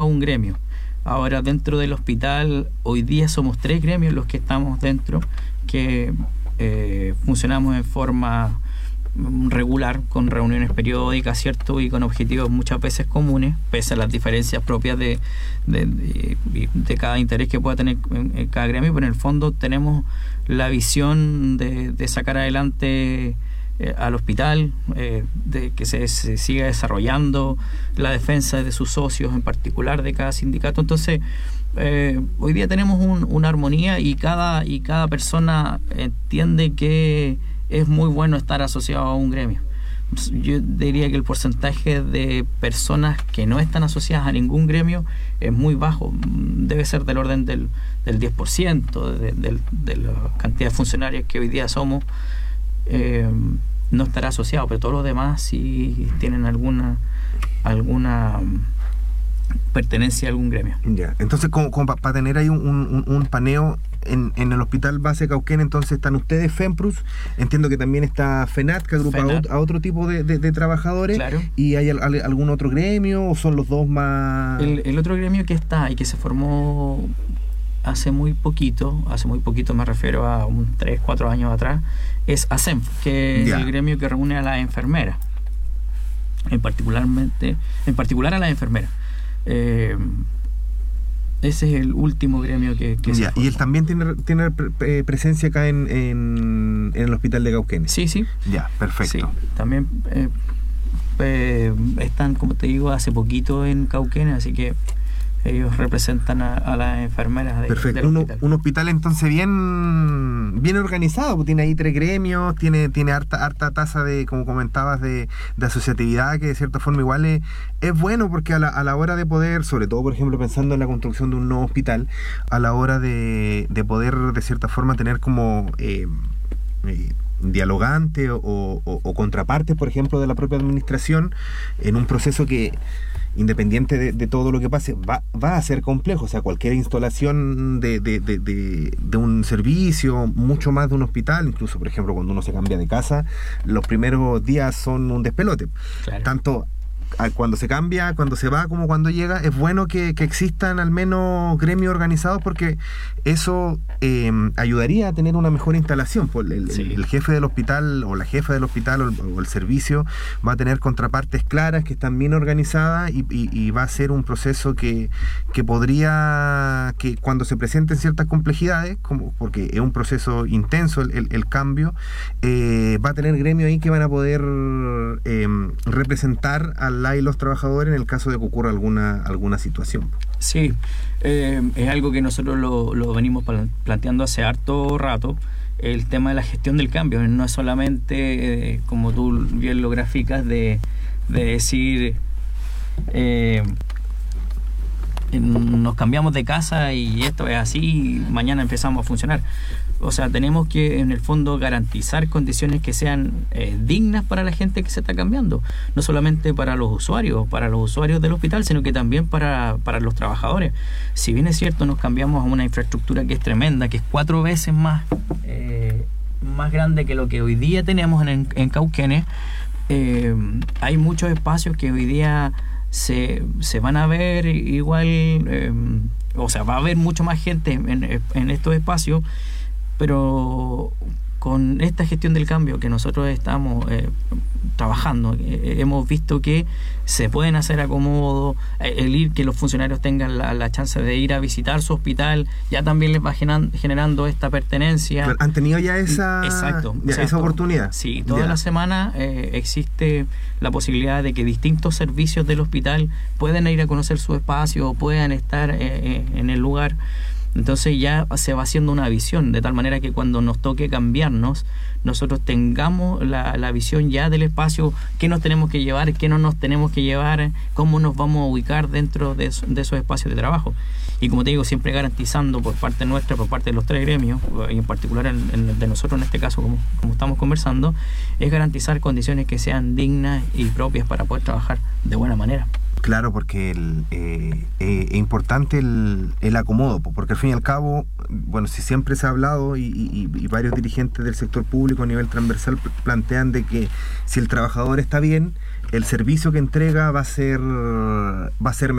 un gremio. Ahora, dentro del hospital, hoy día somos 3 gremios los que estamos dentro, que funcionamos en forma regular, con reuniones periódicas, ¿cierto? Y con objetivos muchas veces comunes, pese a las diferencias propias de cada interés que pueda tener en cada gremio, pero en el fondo tenemos la visión de sacar adelante al hospital, de que se siga desarrollando la defensa de sus socios, en particular de cada sindicato. Entonces, hoy día tenemos una armonía y cada persona entiende que es muy bueno estar asociado a un gremio. Yo diría que el porcentaje de personas que no están asociadas a ningún gremio es muy bajo, debe ser del orden del 10% de la cantidad de funcionarios que hoy día somos. No estará asociado, pero todos los demás sí tienen alguna pertenencia a algún gremio. Ya, entonces como para tener ahí un paneo en el Hospital Base Cauquenes, entonces están ustedes, FEMPRUS, entiendo que también está FENAT, que agrupa a otro tipo de trabajadores. Claro. ¿Y hay algún otro gremio o son los dos más...? El otro gremio que está y que se formó hace muy poquito me refiero a 3-4 años atrás, es ASENF, que es el gremio que reúne a las enfermeras, en particular a las enfermeras. Ese es el último gremio que se y él también tiene presencia acá en el Hospital de Cauquenes. Sí. Ya, perfecto. Sí, también están, como te digo, hace poquito en Cauquenes, así que ellos representan a las enfermeras del hospital. Un hospital entonces bien organizado, pues tiene ahí 3 gremios, tiene harta tasa de, como comentabas, de asociatividad, que de cierta forma igual es bueno, porque a la hora de poder, sobre todo por ejemplo pensando en la construcción de un nuevo hospital, a la hora de poder de cierta forma tener como dialogante o contraparte, por ejemplo, de la propia administración en un proceso que, independiente de todo lo que pase, va a ser complejo. O sea, cualquier instalación de un servicio, mucho más de un hospital, incluso por ejemplo cuando uno se cambia de casa, los primeros días son un despelote. Claro. Tanto cuando se cambia, cuando se va, como cuando llega. Es bueno que existan al menos gremios organizados, porque eso ayudaría a tener una mejor instalación. Pues el jefe del hospital o la jefa del hospital o el servicio va a tener contrapartes claras, que están bien organizadas, y va a ser un proceso que podría, que cuando se presenten ciertas complejidades, porque es un proceso intenso el cambio, va a tener gremios ahí que van a poder representar y los trabajadores en el caso de que ocurra alguna situación. Sí, es algo que nosotros lo venimos planteando hace harto rato. El tema de la gestión del cambio no es solamente, como tú bien lo graficas, de decir nos cambiamos de casa y esto es así y mañana empezamos a funcionar. O sea, tenemos que en el fondo garantizar condiciones que sean dignas para la gente que se está cambiando, no solamente para los usuarios del hospital, sino que también para los trabajadores. Si bien es cierto, nos cambiamos a una infraestructura que es tremenda, que es 4 veces más grande que lo que hoy día tenemos en Cauquenes, hay muchos espacios que hoy día se van a ver igual, o sea, va a haber mucho más gente en estos espacios, pero con esta gestión del cambio que nosotros estamos trabajando, hemos visto que se pueden hacer acomodos, que los funcionarios tengan la chance de ir a visitar su hospital, ya también les va generando esta pertenencia. ¿Han tenido ya esa oportunidad? Sí, toda la semana existe la posibilidad de que distintos servicios del hospital puedan ir a conocer su espacio o puedan estar en el lugar. Entonces ya se va haciendo una visión, de tal manera que cuando nos toque cambiarnos, nosotros tengamos la visión ya del espacio, qué nos tenemos que llevar, qué no nos tenemos que llevar, cómo nos vamos a ubicar dentro de esos espacios de trabajo. Y como te digo, siempre garantizando por parte nuestra, por parte de los 3 gremios, y en particular el de nosotros en este caso, como estamos conversando, es garantizar condiciones que sean dignas y propias para poder trabajar de buena manera. Claro, porque es importante el acomodo, porque al fin y al cabo, bueno, si siempre se ha hablado y varios dirigentes del sector público a nivel transversal plantean de que si el trabajador está bien, el servicio que entrega va a ser mejor.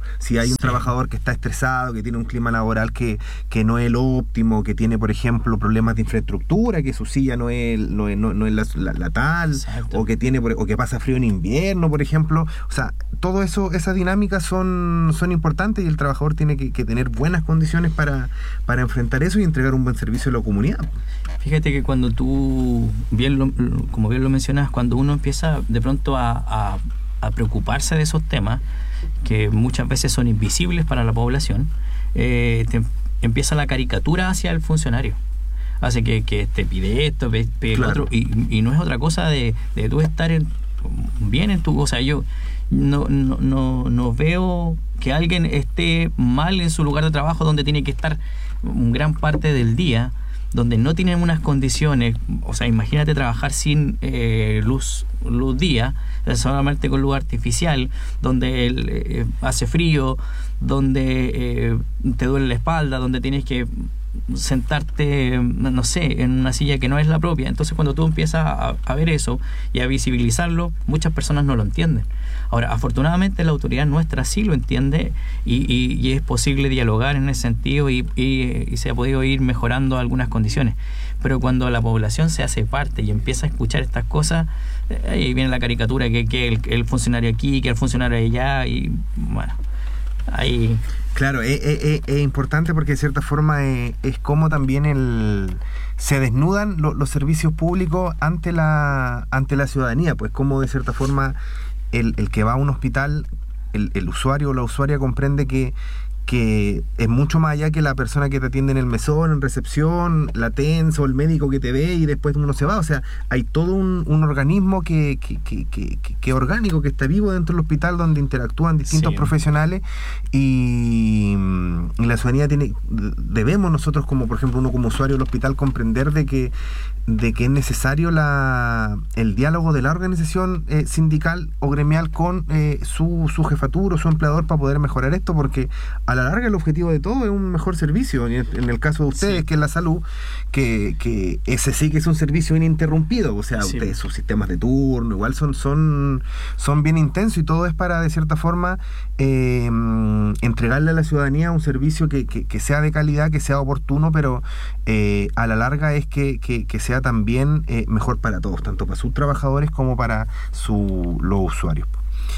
Si hay un trabajador que está estresado, que tiene un clima laboral que no es el óptimo, que tiene, por ejemplo, problemas de infraestructura, que su silla no es la tal, exacto, o que pasa frío en invierno, por ejemplo. O sea, todo eso, esas dinámicas son importantes, y el trabajador tiene que tener buenas condiciones para enfrentar eso y entregar un buen servicio a la comunidad. Fíjate que cuando tú, como bien lo mencionas, cuando uno empieza de pronto a preocuparse de esos temas, que muchas veces son invisibles para la población, empieza la caricatura hacia el funcionario. Hace que te pide esto, pide lo otro, y no es otra cosa de tú estar bien en tu... O sea, yo no veo que alguien esté mal en su lugar de trabajo, donde tiene que estar gran parte del día, donde no tienen unas condiciones. O sea, imagínate trabajar sin luz día, solamente con luz artificial, donde hace frío, donde te duele la espalda, donde tienes que sentarte, no sé, en una silla que no es la propia. Entonces, cuando tú empiezas a ver eso y a visibilizarlo, muchas personas no lo entienden. Ahora, afortunadamente la autoridad nuestra sí lo entiende, y es posible dialogar en ese sentido, y se ha podido ir mejorando algunas condiciones. Pero cuando la población se hace parte y empieza a escuchar estas cosas, ahí viene la caricatura que el funcionario aquí, que el funcionario allá, y bueno, ahí... Claro, es importante, porque de cierta forma es como también se desnudan los servicios públicos ante la ciudadanía, pues como de cierta forma el que va a un hospital, el usuario o la usuaria comprende que es mucho más allá que la persona que te atiende en el mesón, en recepción, la TENS o el médico que te ve y después uno se va. O sea, hay todo un organismo que orgánico, que está vivo dentro del hospital, donde interactúan distintos profesionales, y la ciudadanía debemos nosotros, como por ejemplo uno como usuario del hospital, comprender de que es necesario el diálogo de la organización sindical o gremial con su jefatura o su empleador, para poder mejorar esto, porque a la larga el objetivo de todo es un mejor servicio. En el caso de ustedes, que es la salud, que ese sí que es un servicio ininterrumpido. O sea, ustedes, sus sistemas de turno igual son bien intensos, y todo es para, de cierta forma, entregarle a la ciudadanía un servicio que sea de calidad, que sea oportuno, pero a la larga es que sea también mejor para todos, tanto para sus trabajadores como para los usuarios.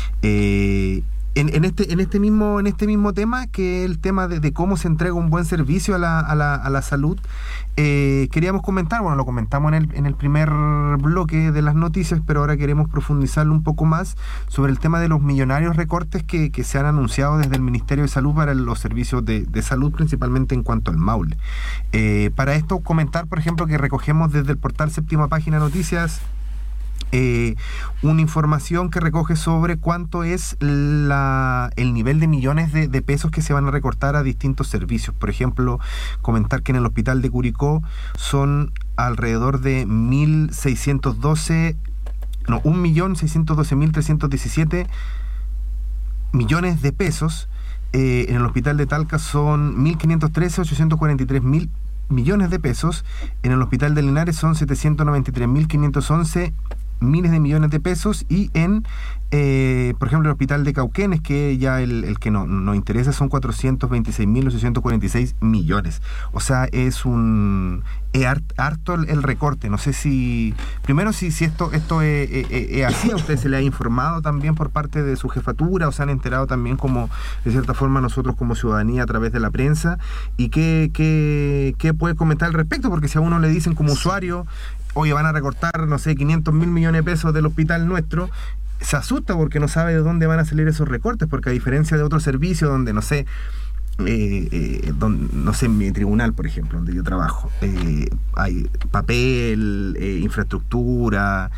En este mismo tema, que es el tema de cómo se entrega un buen servicio a la salud, queríamos comentar, bueno, lo comentamos en el primer bloque de las noticias, pero ahora queremos profundizarlo un poco más sobre el tema de los millonarios recortes que se han anunciado desde el Ministerio de Salud para los servicios de salud, principalmente en cuanto al Maule. Para esto, comentar, por ejemplo, que recogemos desde el portal Séptima Página Noticias una información que recoge sobre cuánto es el nivel de millones de pesos que se van a recortar a distintos servicios. Por ejemplo, comentar que en el hospital de Curicó son alrededor de 1.612.317 millones de pesos. En el hospital de Talca son 1.513.843 millones de pesos. En el hospital de Linares son 793.511 miles de millones de pesos, y por ejemplo, el hospital de Cauquenes, que ya el que nos interesa, son 426.846 millones. O sea, es harto el recorte. No sé si esto es así, a usted se le ha informado también por parte de su jefatura, o se han enterado también, como de cierta forma nosotros como ciudadanía, a través de la prensa, y qué puede comentar al respecto, porque si a uno le dicen como usuario, oye, van a recortar, no sé, 500.000 millones de pesos del hospital nuestro, se asusta porque no sabe de dónde van a salir esos recortes, porque a diferencia de otros servicios donde, no sé, en mi tribunal, por ejemplo, donde yo trabajo, hay papel, infraestructura,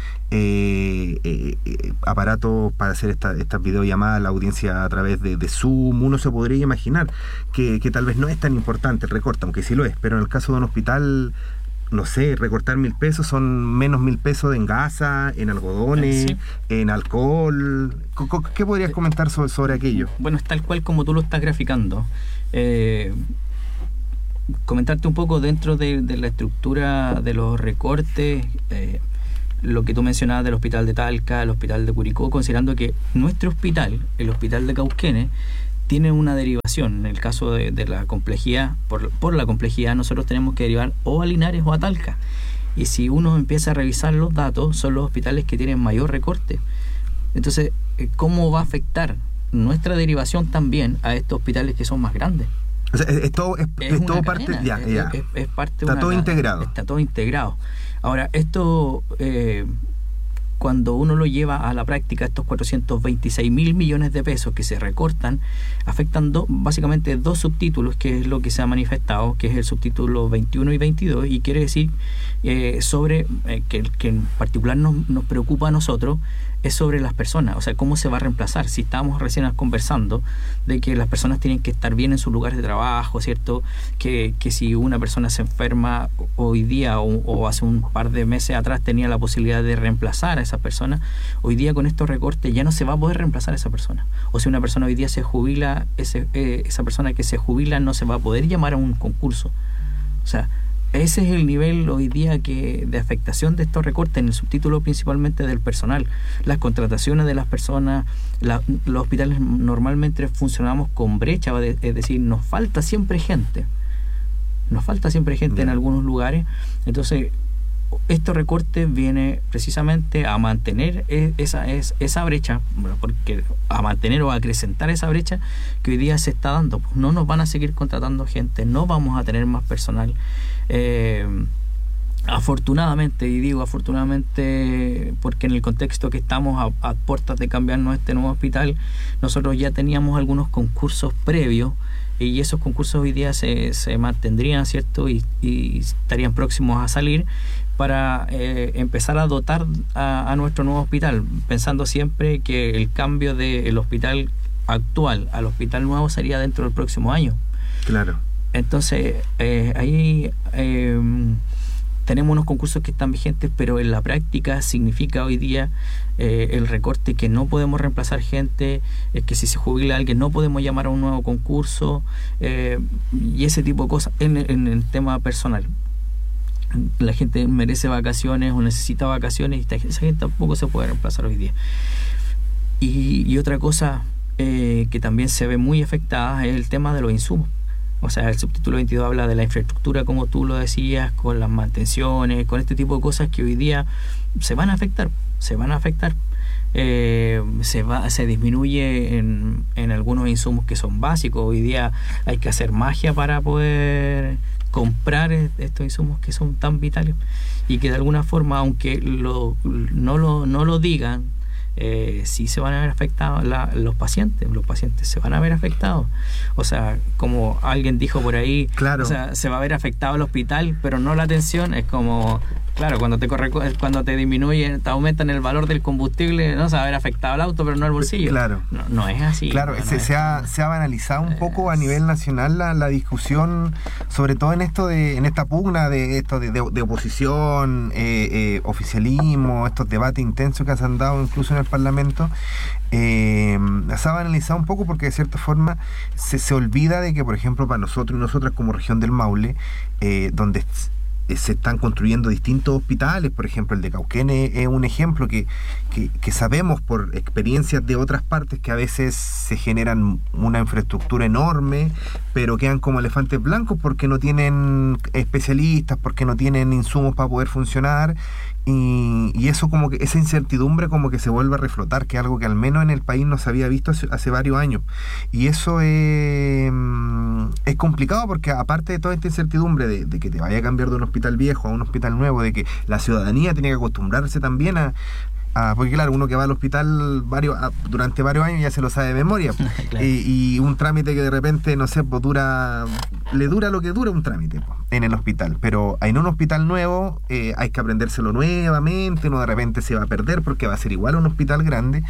aparatos para hacer estas videollamadas, la audiencia a través de Zoom. Uno se podría imaginar que tal vez no es tan importante el recorte, aunque sí lo es, pero en el caso de un hospital, no sé, recortar 1.000 pesos son menos 1.000 pesos en gasa, en algodones, en alcohol. ¿Qué podrías comentar sobre aquello? Bueno, es tal cual como tú lo estás graficando. Comentarte un poco dentro de la estructura de los recortes, lo que tú mencionabas del hospital de Talca, el hospital de Curicó, considerando que nuestro hospital, el hospital de Cauquenes, tiene una derivación. En el caso de la complejidad, por la complejidad, nosotros tenemos que derivar o a Linares o a Talca. Y si uno empieza a revisar los datos, son los hospitales que tienen mayor recorte. Entonces, ¿cómo va a afectar nuestra derivación también a estos hospitales que son más grandes? O sea, es todo parte, cadena, es parte está todo integrado. Está todo integrado. Ahora, esto, cuando uno lo lleva a la práctica, estos 426.000 millones de pesos que se recortan, afectan básicamente dos subtítulos, que es lo que se ha manifestado, que es el subtítulo 21 y 22, y quiere decir que en particular nos preocupa a nosotros, es sobre las personas, o sea, cómo se va a reemplazar. Si estábamos recién conversando de que las personas tienen que estar bien en sus lugares de trabajo, ¿cierto? Que si una persona se enferma hoy día o hace un par de meses atrás tenía la posibilidad de reemplazar a esa persona, hoy día con estos recortes ya no se va a poder reemplazar a esa persona. O si una persona hoy día se jubila, esa persona que se jubila no se va a poder llamar a un concurso. O sea, ese es el nivel hoy día de afectación de estos recortes en el subtítulo principalmente del personal. Las contrataciones de las personas, los hospitales normalmente funcionamos con brecha, es decir, nos falta siempre gente. En algunos lugares. Entonces, estos recortes vienen precisamente a mantener esa brecha, porque a mantener o a acrecentar esa brecha que hoy día se está dando. Pues no nos van a seguir contratando gente, no vamos a tener más personal. Afortunadamente, y digo afortunadamente porque en el contexto que estamos a puertas de cambiarnos este nuevo hospital, nosotros ya teníamos algunos concursos previos y esos concursos hoy día se mantendrían, ¿cierto? Y estarían próximos a salir para empezar a dotar a nuestro nuevo hospital, pensando siempre que el cambio del hospital actual al hospital nuevo sería dentro del próximo año. Claro. Entonces, ahí tenemos unos concursos que están vigentes, pero en la práctica significa hoy día el recorte, que no podemos reemplazar gente, que si se jubila alguien no podemos llamar a un nuevo concurso, y ese tipo de cosas en el tema personal. La gente merece vacaciones o necesita vacaciones y esa gente tampoco se puede reemplazar hoy día. Y otra cosa que también se ve muy afectada es el tema de los insumos. O sea, el subtítulo 22 habla de la infraestructura, como tú lo decías, con las mantenciones, con este tipo de cosas que hoy día se van a afectar. Se disminuye en algunos insumos que son básicos. Hoy día hay que hacer magia para poder comprar estos insumos que son tan vitales y que de alguna forma, aunque no lo digan, sí se van a ver afectados los pacientes se van a ver afectados. O sea, como alguien dijo por ahí, claro. O sea, se va a ver afectado el hospital, pero no la atención. Es como, claro, cuando te disminuyen, te aumentan el valor del combustible, no se va a ver afectado el auto, pero no el bolsillo. Claro. No es así. Claro, se ha banalizado un poco a nivel nacional la discusión, sobre todo en esta pugna de oposición, oficialismo, estos debates intensos que se han dado incluso en el Parlamento. Se ha banalizado un poco porque de cierta forma se olvida de que, por ejemplo, para nosotros y nosotras como región del Maule, donde se están construyendo distintos hospitales, por ejemplo el de Cauquenes es un ejemplo que sabemos por experiencias de otras partes que a veces se generan una infraestructura enorme, pero quedan como elefantes blancos porque no tienen especialistas, porque no tienen insumos para poder funcionar, y eso, como que esa incertidumbre como que se vuelve a reflotar, que es algo que al menos en el país no se había visto hace varios años, y eso es complicado porque aparte de toda esta incertidumbre de que te vaya a cambiar de un hospital viejo a un hospital nuevo, de que la ciudadanía tiene que acostumbrarse también porque claro, uno que va al hospital durante varios años ya se lo sabe de memoria. Claro. Y un trámite que de repente, no sé, pues le dura lo que dura un trámite en el hospital, pero en un hospital nuevo hay que aprendérselo nuevamente, uno de repente se va a perder porque va a ser igual a un hospital grande,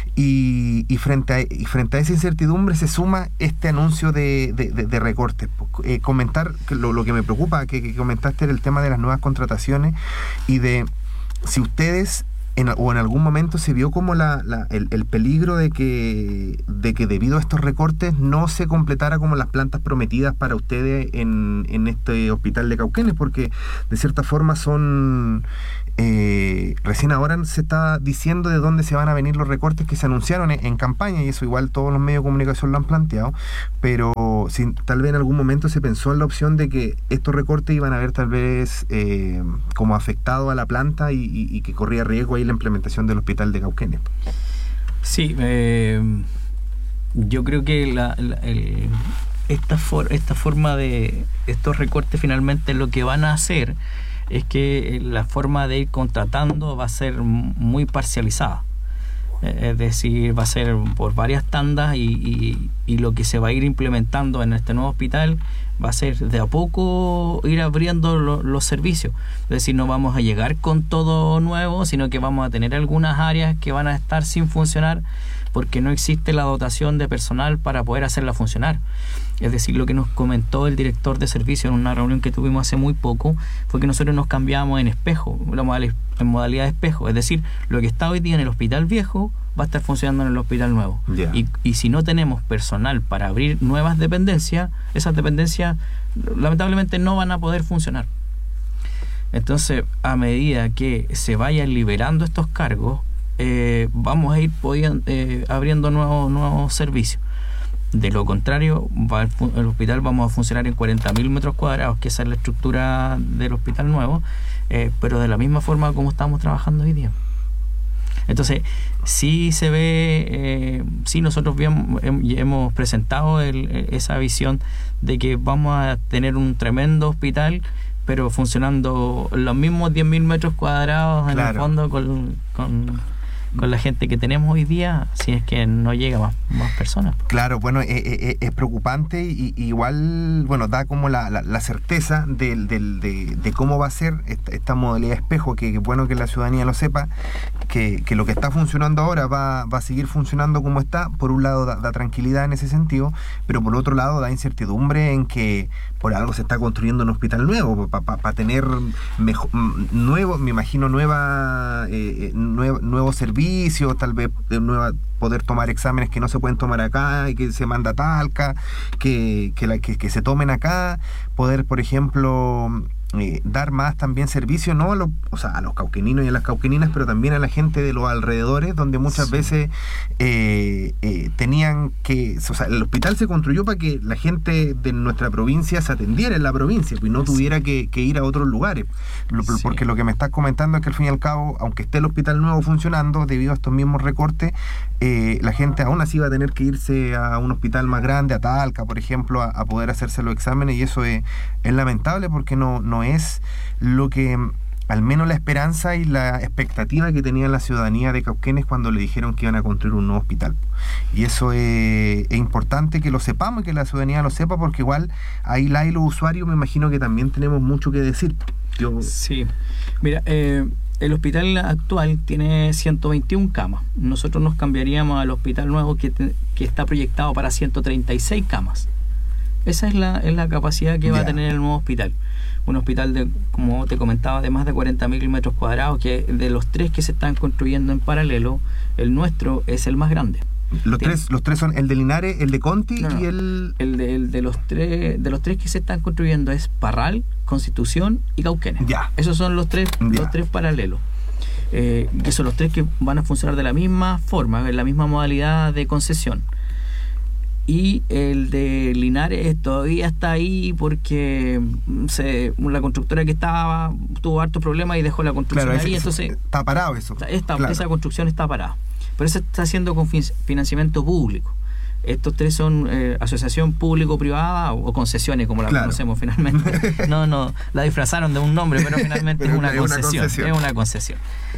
y frente a esa incertidumbre se suma este anuncio de recortes. Comentar lo que me preocupa, que comentaste, era el tema de las nuevas contrataciones y de si ustedes en algún momento se vio como el peligro de que debido a estos recortes no se completara como las plantas prometidas para ustedes en este hospital de Cauquenes, porque de cierta forma son Recién ahora se está diciendo de dónde se van a venir los recortes que se anunciaron en campaña, y eso igual todos los medios de comunicación lo han planteado, pero tal vez en algún momento se pensó en la opción de que estos recortes iban a haber tal vez como afectado a la planta y que corría riesgo ahí la implementación del hospital de Cauquenes. Sí, yo creo que esta forma de estos recortes finalmente lo que van a hacer es que la forma de ir contratando va a ser muy parcializada. Es decir, va a ser por varias tandas y lo que se va a ir implementando en este nuevo hospital va a ser de a poco ir abriendo los servicios. Es decir, no vamos a llegar con todo nuevo, sino que vamos a tener algunas áreas que van a estar sin funcionar porque no existe la dotación de personal para poder hacerla funcionar. Es decir, lo que nos comentó el director de servicio en una reunión que tuvimos hace muy poco fue que nosotros nos cambiamos en espejo, en modalidad de espejo. Es decir, lo que está hoy día en el hospital viejo va a estar funcionando en el hospital nuevo. Yeah. Y si no tenemos personal para abrir nuevas dependencias, esas dependencias lamentablemente no van a poder funcionar. Entonces, a medida que se vayan liberando estos cargos, vamos a ir abriendo nuevos servicios. De lo contrario, el hospital vamos a funcionar en 40.000 metros cuadrados, que esa es la estructura del hospital nuevo, pero de la misma forma como estamos trabajando hoy día. Entonces, sí se ve, sí nosotros hemos presentado esa visión de que vamos a tener un tremendo hospital, pero funcionando los mismos 10.000 metros cuadrados en el fondo con la gente que tenemos hoy día, si es que no llega más personas. Claro, bueno, es preocupante y igual, bueno, da como la certeza de cómo va a ser esta modalidad espejo, que bueno que la ciudadanía lo sepa, que lo que está funcionando ahora va a seguir funcionando como está. Por un lado da tranquilidad en ese sentido, pero por otro lado da incertidumbre en que por algo se está construyendo un hospital nuevo, para tener nuevo, me imagino, nuevos servicios, tal vez poder tomar exámenes que no se pueden tomar acá y que se manda a Talca, que se tomen acá, poder, por ejemplo, dar más también servicio, no a los cauqueninos y a las cauqueninas, pero también a la gente de los alrededores, donde muchas veces tenían que, o sea, el hospital se construyó para que la gente de nuestra provincia se atendiera en la provincia y no tuviera que ir a otros lugares, porque lo que me estás comentando es que al fin y al cabo, aunque esté el hospital nuevo funcionando, debido a estos mismos recortes, la gente aún así va a tener que irse a un hospital más grande, a Talca, por ejemplo, a poder hacerse los exámenes, y eso es lamentable, porque no es lo que, al menos la esperanza y la expectativa que tenía la ciudadanía de Cauquenes cuando le dijeron que iban a construir un nuevo hospital. Y eso es importante que lo sepamos y que la ciudadanía lo sepa, porque igual ahí los usuarios me imagino que también tenemos mucho que decir. Sí, mira, el hospital actual tiene 121 camas. Nosotros nos cambiaríamos al hospital nuevo que está proyectado para 136 camas. Esa es la capacidad que va a tener el nuevo hospital. Un hospital como te comentaba, de más de 40.000 metros cuadrados, que de los tres que se están construyendo en paralelo, el nuestro es el más grande. Los tres son el de Linares, el de Conti y el de los tres que se están construyendo es Parral, Constitución y Cauquenes. Ya. Esos son los tres paralelos. Que son los tres que van a funcionar de la misma forma, en la misma modalidad de concesión. Y el de Linares todavía está ahí porque la constructora que estaba tuvo hartos problemas y dejó la construcción ahí. Entonces está parado eso. Esa construcción está parada. Pero eso está haciendo con financiamiento público. Estos tres son asociación público-privada o concesiones, como la conocemos finalmente. No, la disfrazaron de un nombre, pero finalmente es una concesión. Es una concesión.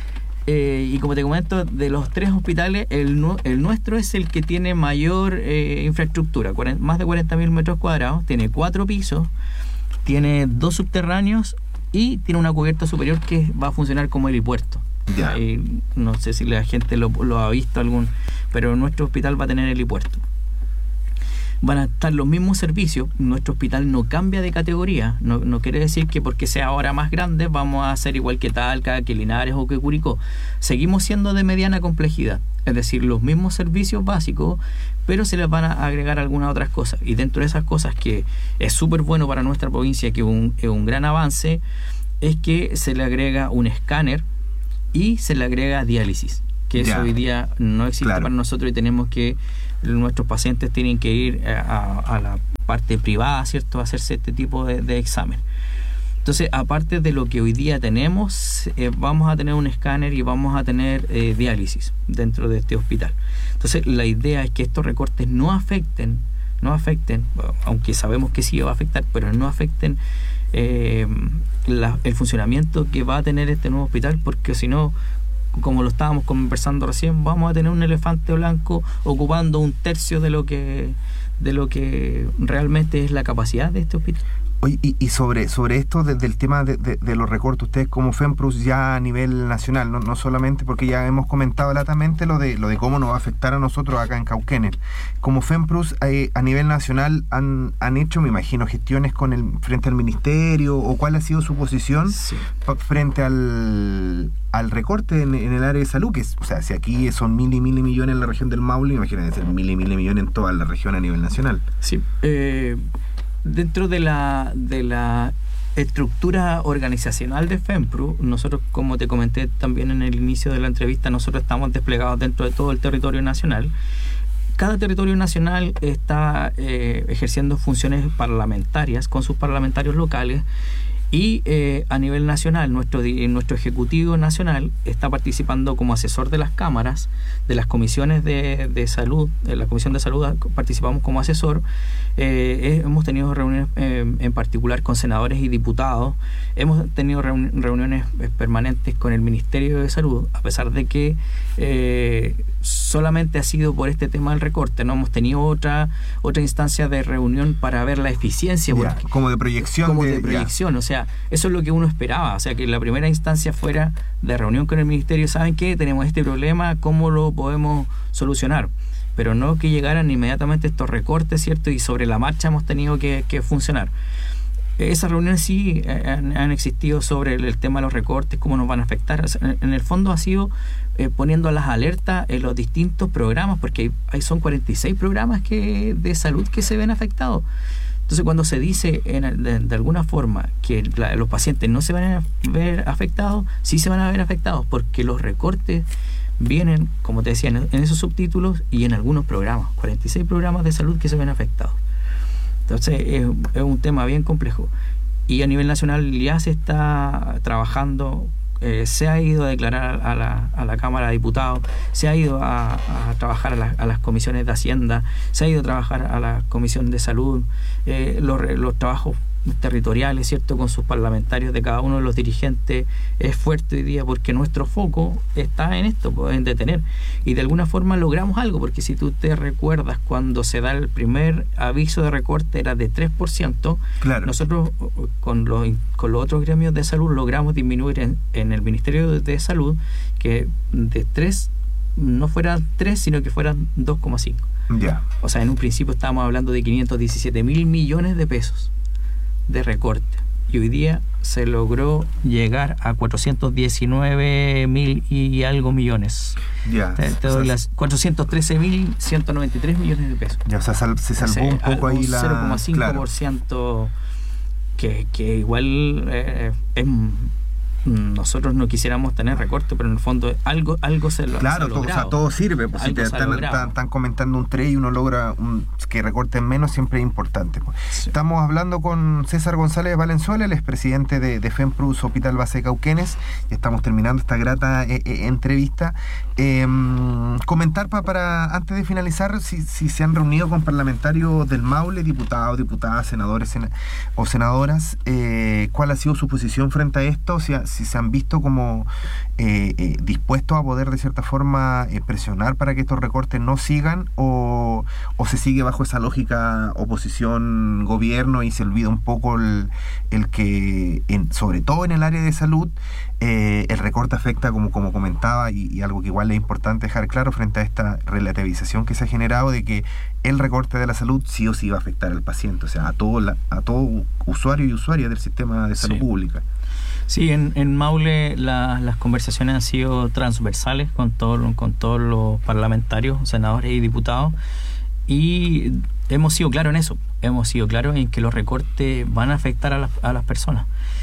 Y como te comento, de los tres hospitales, el nuestro es el que tiene mayor infraestructura, más de 40.000 metros cuadrados, tiene 4 pisos, tiene 2 subterráneos y tiene una cubierta superior que va a funcionar como helipuerto. No sé si la gente lo ha visto pero nuestro hospital va a tener helipuerto. Van a estar los mismos servicios. Nuestro hospital no cambia de categoría. No quiere decir que porque sea ahora más grande vamos a ser igual que Talca, que Linares o que Curicó. Seguimos siendo de mediana complejidad, es decir, los mismos servicios básicos, pero se les van a agregar algunas otras cosas. Y dentro de esas cosas, que es súper bueno para nuestra provincia, que es un gran avance, es que se le agrega un escáner y se le agrega diálisis, que eso hoy día no existe para nosotros, y tenemos que, nuestros pacientes tienen que ir a la parte privada, ¿cierto?, a hacerse este tipo de examen. Entonces, aparte de lo que hoy día tenemos, vamos a tener un escáner y vamos a tener diálisis dentro de este hospital. Entonces, la idea es que estos recortes no afecten, aunque sabemos que sí va a afectar, pero no afecten el funcionamiento que va a tener este nuevo hospital, porque si no, como lo estábamos conversando recién, vamos a tener un elefante blanco ocupando 1/3 de lo que realmente es la capacidad de este hospital. Oye, y sobre esto del tema de los recortes, ustedes como FEMPRUS ya a nivel nacional, no solamente porque ya hemos comentado latamente lo de cómo nos va a afectar a nosotros acá en Cauquenes, como FEMPRUS a nivel nacional han hecho, me imagino, gestiones frente al ministerio, o cuál ha sido su posición frente al recorte en el área de salud, o sea, si aquí son mil y millones en la región del Maule, imagínense ser mil y millones en toda la región a nivel nacional. Sí, dentro de la estructura organizacional de FEMPRU, nosotros, como te comenté también en el inicio de la entrevista, nosotros estamos desplegados dentro de todo el territorio nacional. Cada territorio nacional está ejerciendo funciones parlamentarias con sus parlamentarios locales, y a nivel nacional nuestro Ejecutivo Nacional está participando como asesor de las cámaras, de las comisiones de salud. En la Comisión de Salud participamos como asesor. Hemos tenido reuniones en particular con senadores y diputados. Hemos tenido reuniones permanentes con el Ministerio de Salud, a pesar de que solamente ha sido por este tema del recorte. No hemos tenido otra instancia de reunión para ver la eficiencia. Como de proyección. O sea, eso es lo que uno esperaba. O sea, que la primera instancia fuera de reunión con el Ministerio. ¿Saben qué? Tenemos este problema, ¿cómo lo podemos solucionar? Pero no que llegaran inmediatamente estos recortes, ¿cierto? Y sobre la marcha hemos tenido que funcionar. Esas reuniones sí han existido sobre el tema de los recortes, cómo nos van a afectar. O sea, en el fondo ha sido poniendo las alertas en los distintos programas, porque son 46 programas de salud que se ven afectados. Entonces, cuando se dice de alguna forma que los pacientes no se van a ver afectados, sí se van a ver afectados, porque los recortes vienen, como te decía, en esos subtítulos y en algunos programas, 46 programas de salud que se ven afectados. Entonces, es un tema bien complejo. Y a nivel nacional ya se está trabajando, se ha ido a declarar a la Cámara de Diputados, se ha ido a trabajar a las comisiones de Hacienda, se ha ido a trabajar a la Comisión de Salud, los trabajos territoriales, ¿cierto?, con sus parlamentarios de cada uno de los dirigentes es fuerte hoy día, porque nuestro foco está en esto, en detener, y de alguna forma logramos algo, porque si tú te recuerdas, cuando se da el primer aviso de recorte era de 3%, nosotros con los otros gremios de salud logramos disminuir en el Ministerio de Salud que de 3 no fueran 3, sino que fueran 2,5. O sea, en un principio estábamos hablando de 517.000 millones de pesos de recorte, y hoy día se logró llegar a 419.000 y algo millones. Te doy las 413.193 millones de pesos. O sea, se salvó un poco ahí la 0,5%, que igual nosotros no quisiéramos tener recorte, pero en el fondo algo se lo ha logrado. O sea, todo sirve, pues si te están comentando un 3 y uno logra que recorten menos, siempre es importante, pues. Sí. Estamos hablando con César González Valenzuela, el expresidente de FEMPRUS Hospital Base de Cauquenes, y estamos terminando esta grata entrevista. Comentar para antes de finalizar, si se han reunido con parlamentarios del Maule, diputados, diputadas, senadores o senadoras, cuál ha sido su posición frente a esto, si se han visto como dispuestos a poder de cierta forma presionar para que estos recortes no sigan, o se sigue bajo esa lógica oposición-gobierno y se olvida un poco el que, sobre todo en el área de salud, el recorte afecta, como comentaba, y algo que igual es importante dejar claro frente a esta relativización que se ha generado de que el recorte de la salud sí o sí va a afectar al paciente, o sea, a todo usuario y usuaria del sistema de salud pública. Sí, en Maule las conversaciones han sido transversales con todos los parlamentarios, senadores y diputados, y hemos sido claros en eso, hemos sido claros en que los recortes van a afectar a las personas.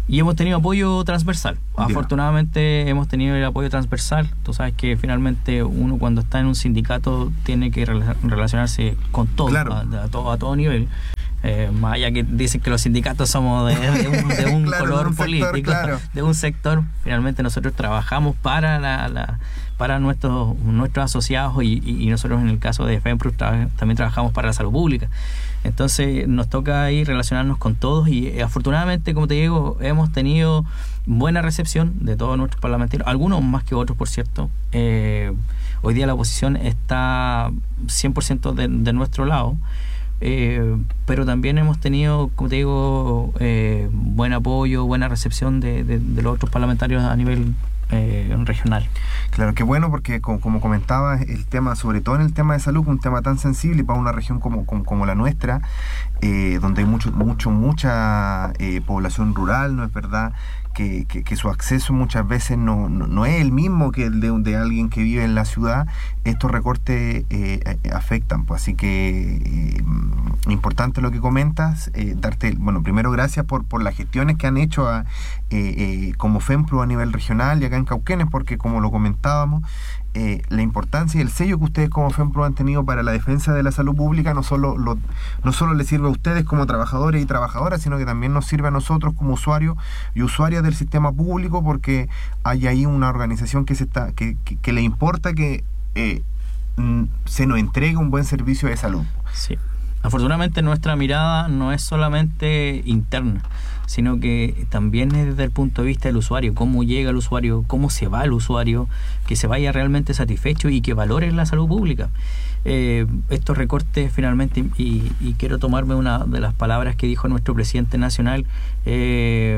Y hemos tenido apoyo transversal. Ya. Afortunadamente hemos tenido el apoyo transversal. Tú sabes que finalmente uno cuando está en un sindicato tiene que relacionarse con todo, Claro. a todo nivel. Más allá que dicen que los sindicatos somos de un Claro, color de un político, sector, claro. de un sector, finalmente nosotros trabajamos para nuestros asociados y nosotros en el caso de FEMPRUS también trabajamos para la salud pública. Entonces nos toca ahí relacionarnos con todos y afortunadamente, como te digo, hemos tenido buena recepción de todos nuestros parlamentarios, algunos más que otros, por cierto. Hoy día la oposición está 100% de nuestro lado. Pero también hemos tenido, como te digo, buen apoyo, buena recepción de los otros parlamentarios a nivel regional. Claro, qué bueno, porque como comentaba, el tema, sobre todo en el tema de salud, un tema tan sensible para una región como la nuestra, donde hay mucha población rural, ¿no es verdad? Que su acceso muchas veces no es el mismo que el de alguien que vive en la ciudad. Estos recortes afectan, pues, así que importante lo que comentas, darte, bueno, primero gracias por las gestiones que han hecho como FEMPRUS a nivel regional y acá en Cauquenes, porque como lo comentábamos, la importancia y el sello que ustedes como FEMPRUS han tenido para la defensa de la salud pública no solo les sirve a ustedes como trabajadores y trabajadoras, sino que también nos sirve a nosotros como usuarios y usuarias del sistema público, porque hay ahí una organización que le importa que se nos entregue un buen servicio de salud. Sí. Afortunadamente nuestra mirada no es solamente interna, sino que también es desde el punto de vista del usuario, cómo llega el usuario, cómo se va el usuario, que se vaya realmente satisfecho y que valore la salud pública. Estos recortes finalmente, y quiero tomarme una de las palabras que dijo nuestro presidente nacional, que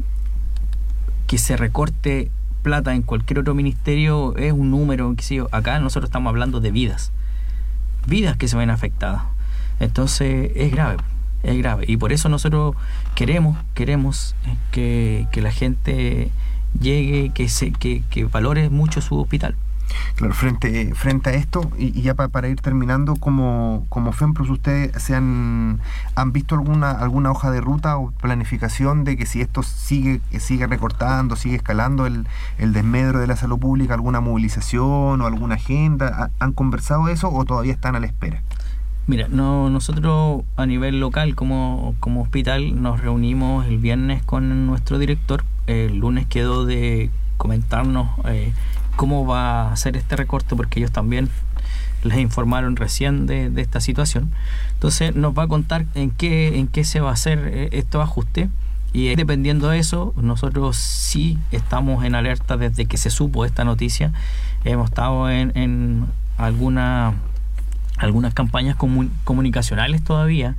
se recorte plata en cualquier otro ministerio es un número, qué sé yo. Acá nosotros estamos hablando de vidas que se ven afectadas. Entonces es grave y por eso nosotros queremos que la gente llegue, que valore mucho su hospital. Claro, frente a esto, y ya para ir terminando, como FEMPRUS, ¿ustedes han visto alguna hoja de ruta o planificación de que si esto sigue recortando, sigue escalando el desmedro de la salud pública, alguna movilización o alguna agenda? ¿Han conversado eso o todavía están a la espera? Mira, nosotros a nivel local como hospital nos reunimos el viernes con nuestro director. El lunes quedó de comentarnos cómo va a ser este recorte, porque ellos también les informaron recién de esta situación. Entonces nos va a contar en qué se va a hacer estos ajustes, y dependiendo de eso, nosotros sí estamos en alerta desde que se supo esta noticia. Hemos estado en algunas campañas comunicacionales todavía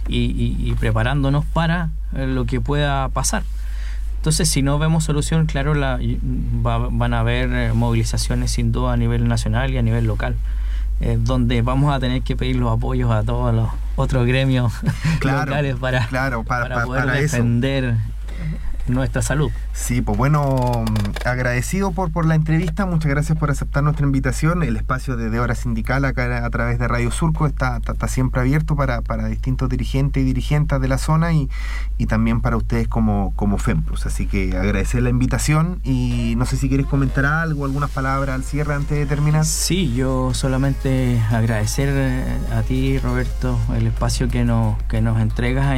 y preparándonos para lo que pueda pasar. Entonces, si no vemos solución, claro, van a haber movilizaciones sin duda a nivel nacional y a nivel local, donde vamos a tener que pedir los apoyos a todos los otros gremios locales para poder defender nuestra salud. Sí, pues bueno, agradecido por la entrevista, muchas gracias por aceptar nuestra invitación. El espacio de Hora Sindical acá a través de Radio Surco está siempre abierto para distintos dirigentes y dirigentas de la zona y también para ustedes como FEMPRUS, así que agradecer la invitación y no sé si quieres comentar algo, algunas palabras al cierre antes de terminar. Sí, yo solamente agradecer a ti, Roberto, el espacio que nos entregas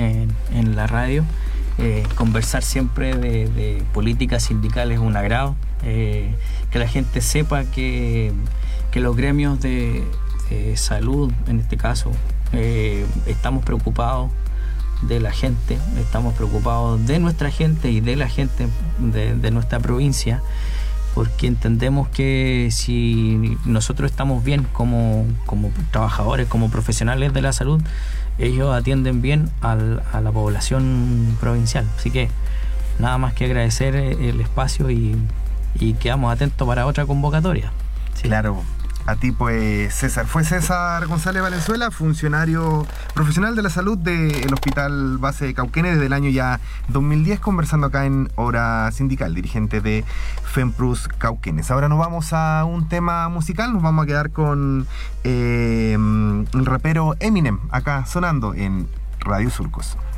en la radio. Conversar siempre de políticas sindicales es un agrado, que la gente sepa que los gremios de salud, en este caso, estamos preocupados de la gente, estamos preocupados de nuestra gente y de la gente de nuestra provincia, porque entendemos que si nosotros estamos bien como trabajadores, como profesionales de la salud, ellos atienden bien a la población provincial. Así que nada más que agradecer el espacio y quedamos atentos para otra convocatoria. Sí. Claro, a ti pues César. Fue César González Valenzuela, funcionario profesional de la salud del Hospital Base de Cauquenes desde el año ya 2010, conversando acá en Hora Sindical, dirigente de FEMPRUS Cauquenes. Ahora nos vamos a un tema musical, nos vamos a quedar con el rapero Eminem, acá sonando en Radio Surcos.